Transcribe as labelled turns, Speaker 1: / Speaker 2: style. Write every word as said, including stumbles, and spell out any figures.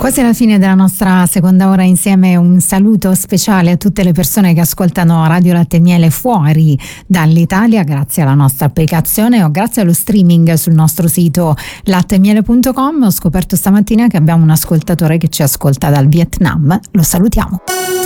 Speaker 1: Quasi alla fine della nostra seconda ora insieme, un saluto speciale a tutte le persone che ascoltano Radio Latte e Miele fuori dall'Italia grazie alla nostra applicazione o grazie allo streaming sul nostro sito latte e miele punto com. Ho scoperto stamattina che abbiamo un ascoltatore che ci ascolta dal Vietnam, lo salutiamo.